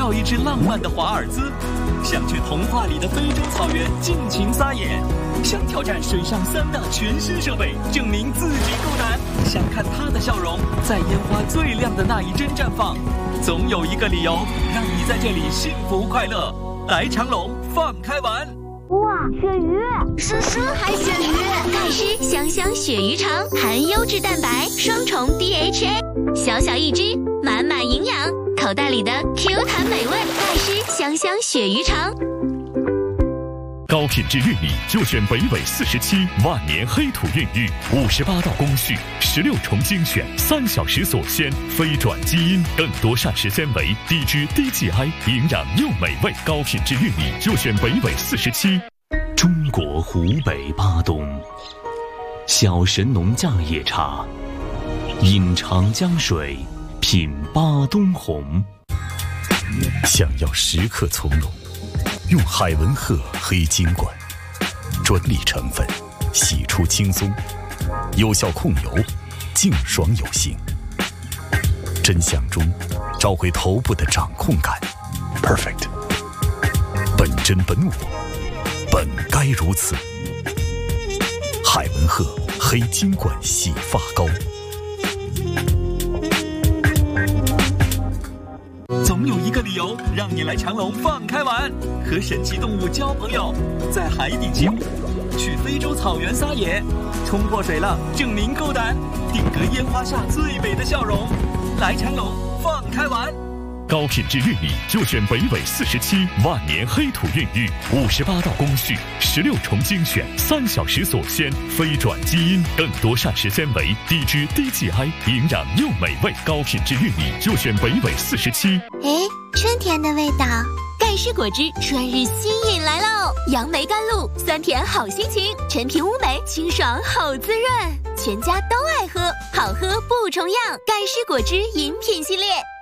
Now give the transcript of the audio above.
要一只浪漫的华尔兹，想去童话里的非洲草原尽情撒野，想挑战水上3大全新设备，证明自己够胆，想看他的笑容在烟花最亮的那一帧绽放，总有一个理由让你在这里幸福快乐。来长隆放开玩！ 哇，鳕鱼！诗还鳕鱼， 盖诗香香鳕鱼肠，含优质蛋白，双重 DHA， 小小一只，满满营养，口袋里的 Q 弹美味。盖诗香香鳕鱼肠。 高品质玉米就选北纬47万年黑土孕育，58道工序，16重精选，3小时锁鲜，非转基因，更多膳食纤维，低脂低 GI， 营养又美味。高品质玉米就选北纬47。中国湖北巴东，小神农架野茶，饮长江水，品巴东红。想要时刻从容，用海文鹤黑金管，专利成分，洗出轻松，有效控油，净爽有型。真相中找回头部的掌控感 ，perfect。本真本我，本该如此。海文鹤黑金管洗发膏。 总有一个理由让你来长隆放开玩，和神奇动物交朋友，在海底起舞，去非洲草原撒野，冲破水浪证明够胆，定格烟花下最美的笑容。来长隆放开玩！ 高品质玉米就选北纬47万年黑土孕育，58道工序，16重精选，3小时锁鲜，非转基因，更多膳食纤维，低脂低 GI， 营养又美味。高品质玉米就选北纬47。 春天的味道。 盖诗果汁春日新饮来喽！杨梅甘露，酸甜好心情，陈皮乌梅清爽好滋润，全家都爱喝，好喝不重样。盖诗果汁饮品系列。